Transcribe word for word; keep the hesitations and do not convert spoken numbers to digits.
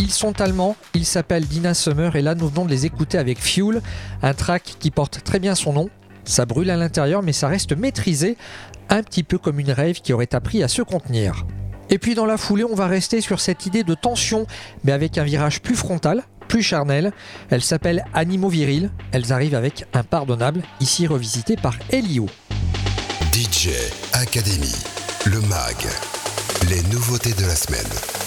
Ils sont allemands, ils s'appellent Dina Summer et là nous venons de les écouter avec Fuel, un track qui porte très bien son nom. Ça brûle à l'intérieur mais ça reste maîtrisé, un petit peu comme une rave qui aurait appris à se contenir. Et puis dans la foulée, on va rester sur cette idée de tension, mais avec un virage plus frontal, plus charnel. Elles s'appellent Animaux Virils, elles arrivent avec Impardonnable, ici revisité par Elio. D J Academy, le mag, les nouveautés de la semaine.